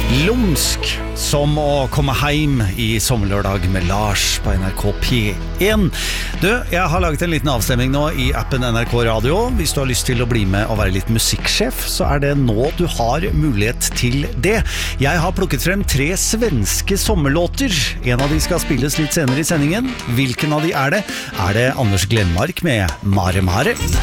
Lumsk som å komme hjem i sommerlørdag med Lars på NRK P1. Du, jeg har laget en liten avstemning nå i appen NRK Radio. Hvis du har lyst til å bli med og være litt musikksjef, så er det nå du har mulighet til det. Jeg har plukket frem 3 svenske sommerlåter. En av de skal spilles litt senere i sendingen. Hvilken av de er det? Er det Anders Glenmark med Mare Mare?